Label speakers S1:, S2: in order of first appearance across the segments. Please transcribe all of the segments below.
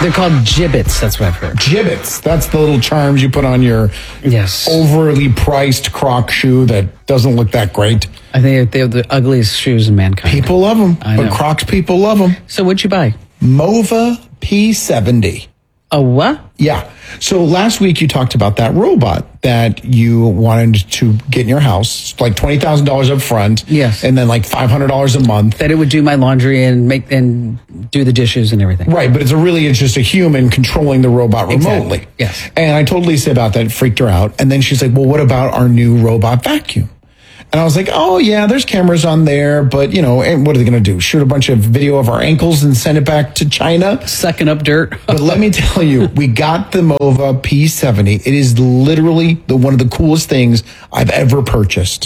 S1: They're called gibbets. That's what I've heard.
S2: Gibbets. That's the little charms you put on your overly priced Croc shoe that doesn't look that great.
S1: I think they're the ugliest shoes in mankind.
S2: People love them, but Crocs people love them.
S1: So what'd you buy?
S2: Mova P70.
S1: A what?
S2: Yeah. So last week you talked about that robot that you wanted to get in your house, like $20,000 up front.
S1: Yes.
S2: And then like $500 a month.
S1: That it would do my laundry and do the dishes and everything.
S2: Right. But it's just a human controlling the robot remotely.
S1: Exactly. Yes.
S2: And I told Lisa about that. It freaked her out. And then she's like, well, what about our new robot vacuum? And I was like, oh, yeah, there's cameras on there. But, and what are they going to do? Shoot a bunch of video of our ankles and send it back to China?
S1: Sucking up dirt.
S2: But let me tell you, we got the Mova P70. It is literally one of the coolest things I've ever purchased.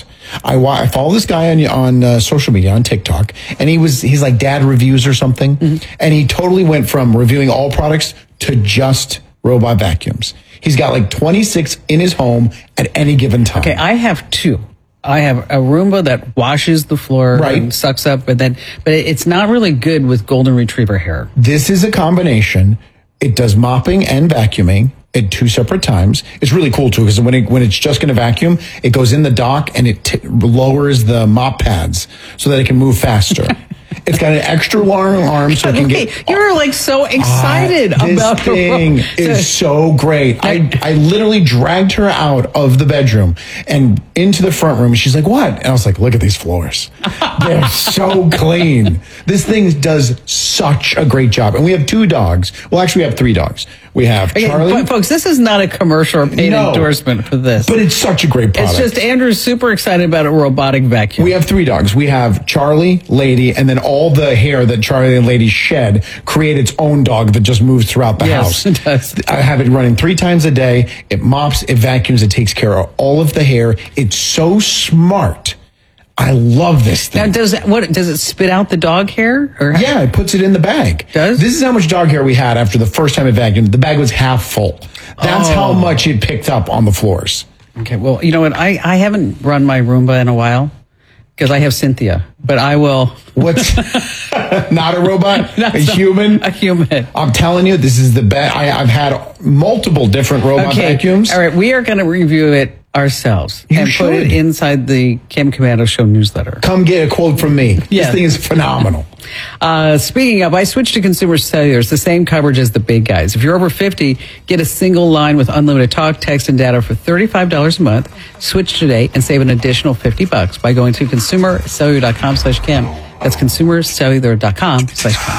S2: I follow this guy on social media, on TikTok, and he's like dad reviews or something. Mm-hmm. And he totally went from reviewing all products to just robot vacuums. He's got like 26 in his home at any given time.
S1: Okay, I have two. I have a Roomba that washes the floor and sucks up, but it's not really good with golden retriever hair.
S2: This is a combination. It does mopping and vacuuming at two separate times. It's really cool too, because when it's just going to vacuum, it goes in the dock and it lowers the mop pads so that it can move faster. It's got an extra long arm so it can get...
S1: You're like so excited about
S2: this thing is so great. I literally dragged her out of the bedroom and into the front room. And she's like, what? And I was like, look at these floors. They're so clean. This thing does such a great job. And we have two dogs. Well, actually, we have three dogs. We have Charlie.
S1: But folks, this is not a commercial or paid endorsement for this.
S2: But it's such a great product.
S1: It's just Andrew's super excited about a robotic vacuum.
S2: We have three dogs. We have Charlie, Lady, and then all the hair that Charlie and Lady shed create its own dog that just moves throughout the house.
S1: Yes, it does.
S2: I have it running 3 times a day. It mops, it vacuums, it takes care of all of the hair. It's so smart. I love this thing.
S1: Now, does it spit out the dog hair?
S2: Yeah, it puts it in the bag.
S1: Does?
S2: This is how much dog hair we had after the first time it vacuumed. The bag was half full. That's how much it picked up on the floors.
S1: Okay, well, you know what? I haven't run my Roomba in a while because I have Cynthia, but I will.
S2: What's not a robot? A human?
S1: A human.
S2: I'm telling you, this is the best. I've had multiple different robot vacuums.
S1: All right, we are going to review it ourselves and put it inside the Kim Komando Show newsletter.
S2: Come get a quote from me. This thing is phenomenal.
S1: Speaking of, I switched to Consumer Cellular. It's the same coverage as the big guys. If you're over 50, get a single line with unlimited talk, text, and data for $35 a month. Switch today and save an additional $50 by going to consumercellular.com/Kim. That's consumercellular.com/Kim.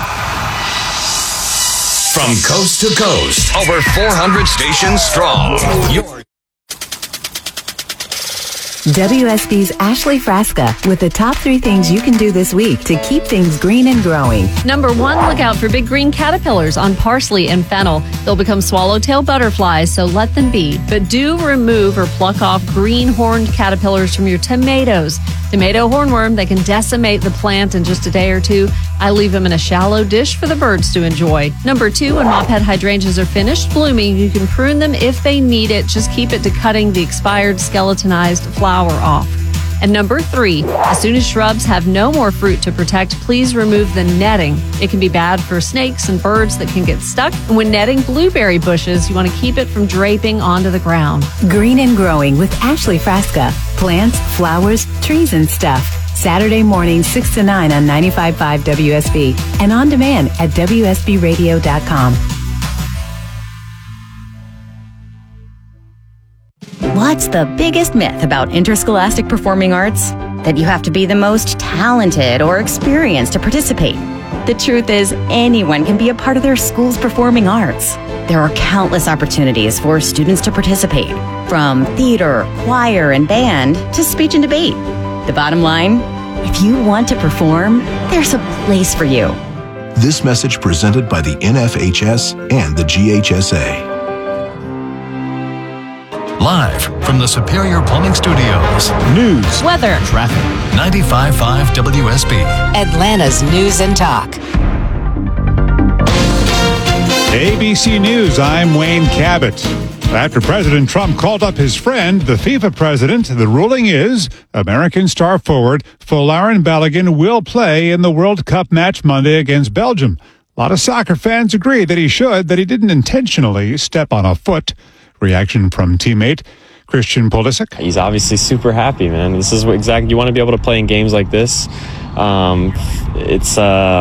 S3: From coast to coast, over 400 stations strong.
S4: WSB's Ashley Frasca with the top 3 things you can do this week to keep things green and growing.
S5: Number 1, look out for big green caterpillars on parsley and fennel. They'll become swallowtail butterflies, so let them be. But do remove or pluck off green horned caterpillars from your tomatoes. Tomato hornworm, they can decimate the plant in just a day or two. I leave them in a shallow dish for the birds to enjoy. Number 2, when mophead hydrangeas are finished blooming, you can prune them if they need it. Just keep it to cutting the expired skeletonized flower off. And number 3, as soon as shrubs have no more fruit to protect, please remove the netting. It can be bad for snakes and birds that can get stuck. And when netting blueberry bushes, you want to keep it from draping onto the ground.
S4: Green and Growing with Ashley Frasca. Plants, flowers, trees, and stuff. Saturday morning, 6 to 9 on 95.5 WSB and on demand at WSBradio.com.
S6: What's the biggest myth about interscholastic performing arts? That you have to be the most talented or experienced to participate. The truth is, anyone can be a part of their school's performing arts. There are countless opportunities for students to participate, from theater, choir, and band to speech and debate. The bottom line, if you want to perform, there's a place for you.
S7: This message presented by the NFHS and the GHSA.
S3: Live from the Superior Plumbing Studios.
S8: News,
S5: weather,
S3: traffic. 95.5 WSB.
S9: Atlanta's News and Talk.
S8: ABC News, I'm Wayne Cabot. After President Trump called up his friend, the FIFA president, the ruling is American star forward Folarin Balogun will play in the World Cup match Monday against Belgium. A lot of soccer fans agree that he didn't intentionally step on a foot. Reaction from teammate Christian Pulisic.
S10: He's obviously super happy, man. This is what exactly you want to be able to play in games like this. It's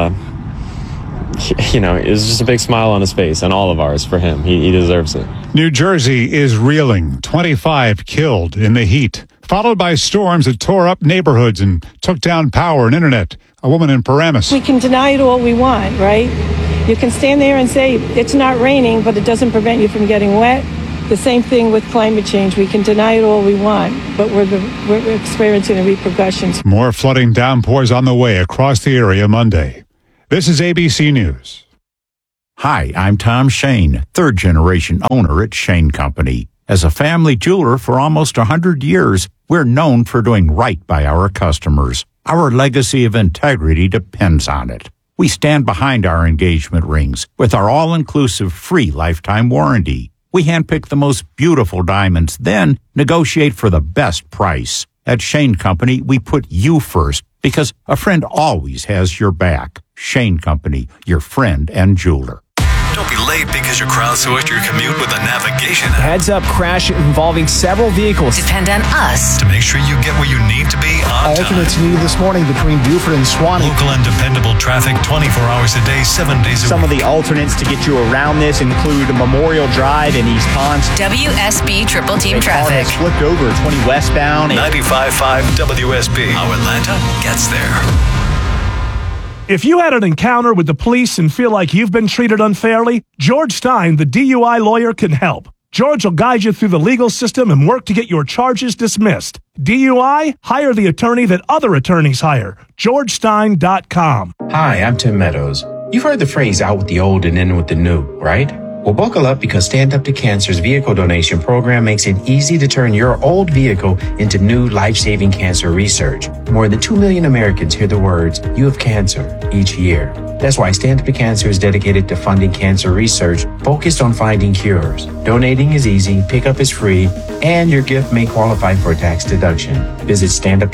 S10: it was just a big smile on his face, and all of ours for him. He deserves it.
S8: New Jersey is reeling. 25 killed in the heat, followed by storms that tore up neighborhoods and took down power and internet. A woman in Paramus.
S11: We can deny it all we want, right? You can stand there and say it's not raining, but it doesn't prevent you from getting wet. The same thing with climate change. We can deny it all we want, but we're experiencing the repercussions.
S8: More flooding downpours on the way across the area Monday. This is ABC News.
S12: Hi, I'm Tom Shane, third-generation owner at Shane Company. As a family jeweler for almost 100 years, we're known for doing right by our customers. Our legacy of integrity depends on it. We stand behind our engagement rings with our all-inclusive free lifetime warranty. We handpick the most beautiful diamonds, then negotiate for the best price. At Shane Company, we put you first because a friend always has your back. Shane Company, your friend and jeweler.
S3: Don't be late because you crowdsourced your commute with a navigation app.
S13: Heads up crash involving several vehicles.
S9: Depend on us
S3: To make sure you get where you need to be on time.
S14: Alternates needed this morning between Buford and Swanee.
S3: Local and dependable traffic 24 hours a day, 7 days a week.
S13: Some of the alternates to get you around this include Memorial Drive in East Ponce.
S9: WSB Triple Team Traffic.
S13: Flipped over 20 westbound.
S3: 95.5 WSB. How Atlanta gets there.
S15: If you had an encounter with the police and feel like you've been treated unfairly, George Stein, the DUI lawyer, can help. George will guide you through the legal system and work to get your charges dismissed. DUI? Hire the attorney that other attorneys hire. GeorgeStein.com.
S16: Hi, I'm Tim Meadows. You've heard the phrase out with the old and in with the new, right? Well, buckle up because Stand Up to Cancer's vehicle donation program makes it easy to turn your old vehicle into new life-saving cancer research. More than 2 million Americans hear the words, "You have cancer," each year. That's why Stand Up to Cancer is dedicated to funding cancer research focused on finding cures. Donating is easy, pickup is free, and your gift may qualify for a tax deduction. Visit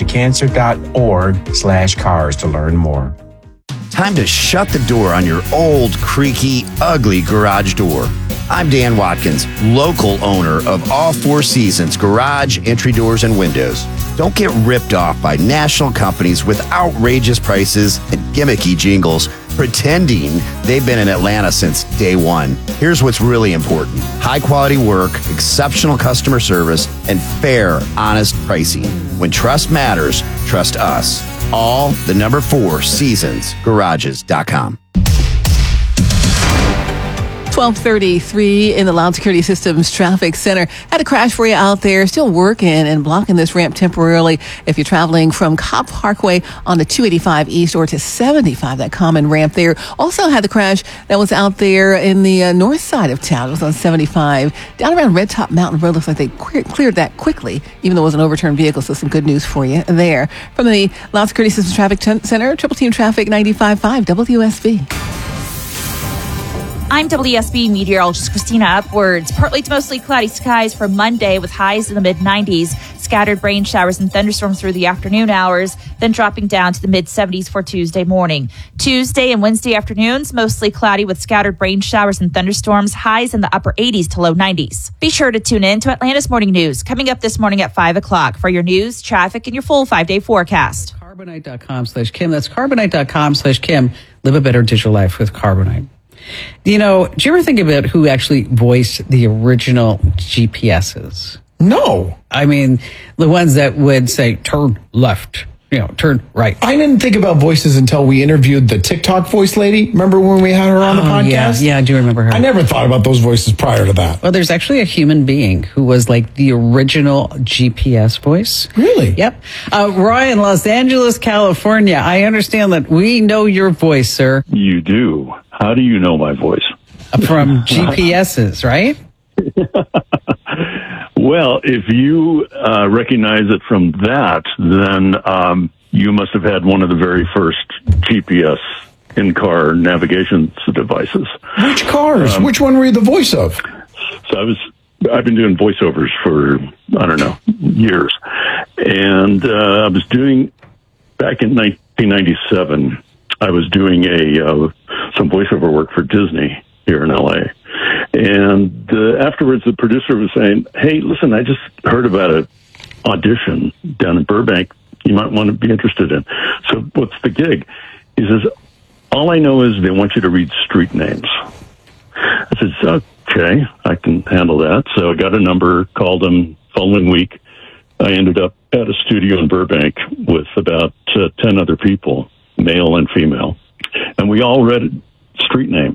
S16: standuptocancer.org/cars to learn more.
S17: Time to shut the door on your old, creaky, ugly garage door. I'm Dan Watkins, local owner of All Four Seasons Garage, Entry Doors, and Windows. Don't get ripped off by national companies with outrageous prices and gimmicky jingles pretending they've been in Atlanta since day one. Here's what's really important: high quality work, exceptional customer service, and fair, honest pricing. When trust matters, trust us. All the number 4 Seasons Garages.com.
S18: 12:33 in the Loud Security Systems Traffic Center. Had a crash for you out there, still working and blocking this ramp temporarily if you're traveling from Cobb Parkway on the 285 East or to 75, that common ramp there. Also had the crash that was out there in the north side of town. It was on 75. Down around Red Top Mountain Road, looks like they cleared that quickly, even though it was an overturned vehicle, so some good news for you there. From the Loud Security Systems Traffic Center, Triple Team Traffic 95.5 WSB.
S19: I'm WSB meteorologist Christina Upwards. Partly to mostly cloudy skies for Monday with highs in the mid-90s. Scattered rain showers and thunderstorms through the afternoon hours, then dropping down to the mid-70s for Tuesday morning. Tuesday and Wednesday afternoons, mostly cloudy with scattered rain showers and thunderstorms, highs in the upper 80s to low 90s. Be sure to tune in to Atlanta's Morning News, coming up this morning at 5 o'clock for your news, traffic, and your full 5-day forecast.
S1: Carbonite.com/Kim. That's Carbonite.com/Kim. Live a better digital life with Carbonite. Do you ever think about who actually voiced the original GPSs?
S2: No.
S1: I mean, the ones that would say, turn left, turn right.
S2: I didn't think about voices until we interviewed the TikTok voice lady. Remember when we had her on the podcast?
S1: Yeah, I do remember her.
S2: I never thought about those voices prior to that.
S1: Well, there's actually a human being who was like the original GPS voice.
S2: Really?
S1: Yep. Roy in Los Angeles, California. I understand that we know your voice, sir.
S20: You do. How do you know my voice?
S1: From GPSs, right?
S20: Well, if you recognize it from that, then you must have had one of the very first GPS in-car navigation devices.
S2: Which cars? Which one were you the voice of?
S20: So I've been doing voiceovers for, years. And I was doing, back in 1997, I was doing a some voiceover work for Disney here in LA. And afterwards, the producer was saying, "Hey, listen, I just heard about an audition down in Burbank you might want to be interested in. So what's the gig?" He says, "All I know is they want you to read street names." I said, "Okay, I can handle that." So I got a number, called them. Following week, I ended up at a studio in Burbank with about 10 other people, male and female. And we all read street names.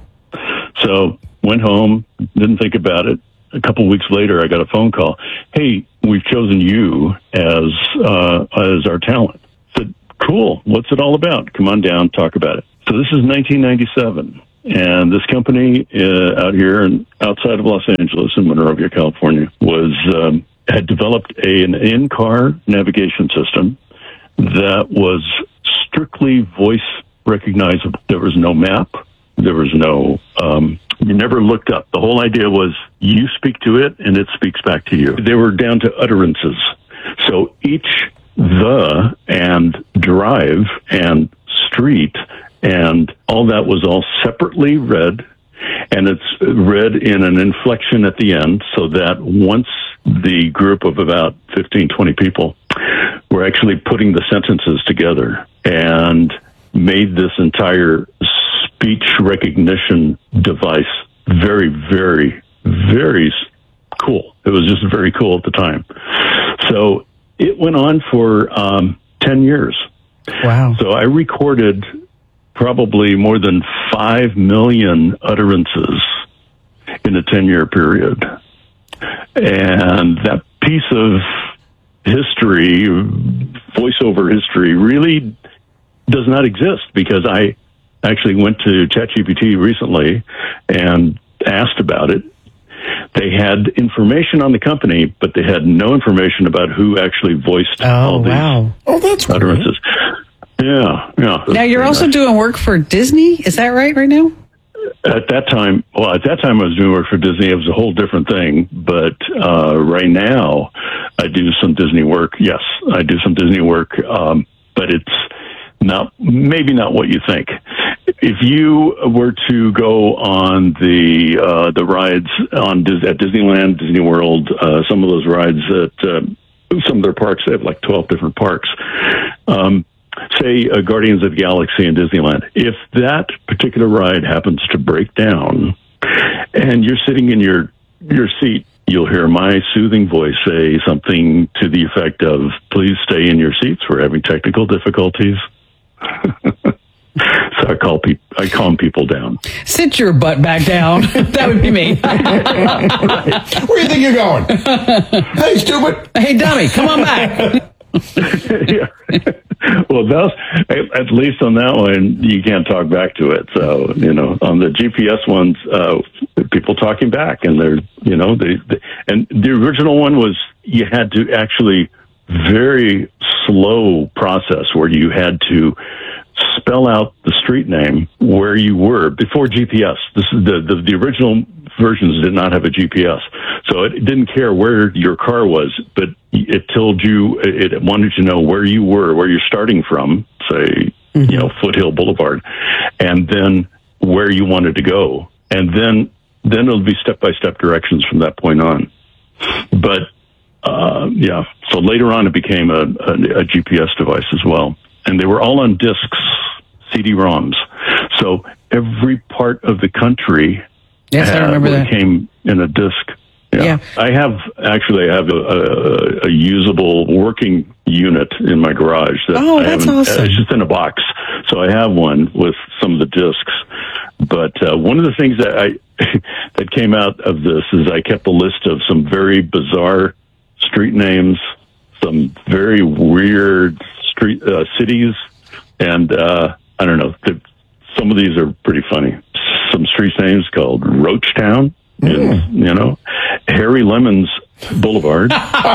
S20: So went home, didn't think about it. A couple weeks later, I got a phone call. "Hey, we've chosen you as our talent." I said, "Cool. What's it all about? Come on down, talk about it." So this is 1997, and this company out here and outside of Los Angeles in Monrovia, California, had developed an in-car navigation system that was strictly voice recognizable. There was no map. There was no, you never looked up. The whole idea was you speak to it and it speaks back to you. They were down to utterances. So each the and drive and street and all that was all separately read, and it's read in an inflection at the end, so that once the group of about 15, 20 people were actually putting the sentences together and made this entire speech recognition device very, very, very cool. It was just very cool at the time. So it went on for 10 years.
S1: Wow.
S20: So I recorded probably more than 5 million utterances in a 10-year period. And that piece of history, voiceover history, really does not exist, because I actually went to ChatGPT recently and asked about it. They had information on the company, but they had no information about who actually voiced all these
S2: that's
S20: utterances. Yeah.
S1: Now you're also doing work for Disney. Is that right now?
S20: At that time I was doing work for Disney. It was a whole different thing. But right now, I do some Disney work. Yes, I do some Disney work, but it's maybe not what you think. If you were to go on the rides at Disneyland, Disney World, some of those rides at some of their parks, they have like 12 different parks. Say Guardians of the Galaxy in Disneyland. If that particular ride happens to break down and you're sitting in your seat, you'll hear my soothing voice say something to the effect of, "Please stay in your seats. We're having technical difficulties." So I calm people down.
S1: Sit your butt back down. That would be me.
S2: Where do you think you're going? Hey, stupid.
S1: Hey, dummy, come on back.
S20: Yeah. Well, at least on that one, you can't talk back to it. So, on the GPS ones, people talking back, and they're, and the original one was you had to actually very slow process where you had to spell out the street name where you were before GPS. This is the original versions did not have a GPS, so it didn't care where your car was, but it told you, it wanted to know where you were, where you're starting from, say, Foothill Boulevard, and then where you wanted to go, and then it'll be step-by-step directions from that point on. But so later on it became a GPS device as well, and they were all on discs, CD-ROMs. So every part of the country
S1: I remember that.
S20: Came in a disc. Yeah. I have a usable working unit in my garage.
S1: That's awesome.
S20: It's just in a box. So I have one with some of the discs. But one of the things that came out of this is I kept a list of some very bizarre street names, some very weird street cities, and I don't know. Some of these are pretty funny. Some street names called Roachtown, Harry Lemon's Boulevard.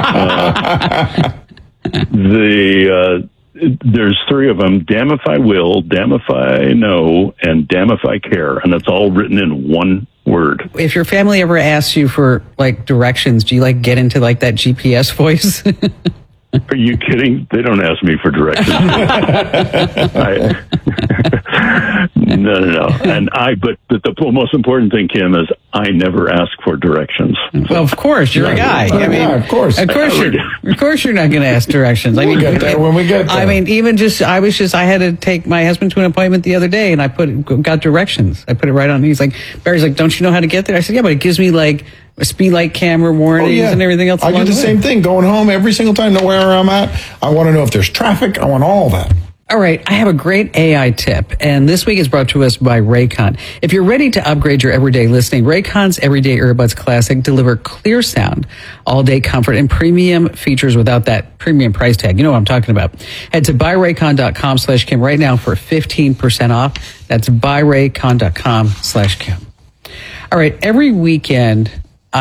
S20: There's three of them: Damn if I will, Damn if I know, and Damn if I care, and it's all written in one word.
S1: If your family ever asks you for directions, do you get into that GPS voice?
S20: Are you kidding? They don't ask me for directions. No. And but the most important thing, Kim, is I never ask for directions.
S1: Well, of course, you're a guy. I mean,
S2: of course
S1: you're not going to ask directions. I mean,
S2: we'll get there when we get there.
S1: I mean, I had to take my husband to an appointment the other day, and I got directions. I put it right on. He's like, Barry's like, don't you know how to get there? I said, yeah, but it gives me like a speed light camera warnings and everything else.
S2: I do the same thing going home every single time, know where I'm at. I want to know if there's traffic. I want all that.
S1: All right, I have a great AI tip, and this week is brought to us by Raycon. If you're ready to upgrade your everyday listening, Raycon's Everyday Earbuds Classic deliver clear sound, all-day comfort, and premium features without that premium price tag. You know what I'm talking about. Head to buyraycon.com/Kim right now for 15% off. That's buyraycon.com/Kim. All right, every weekend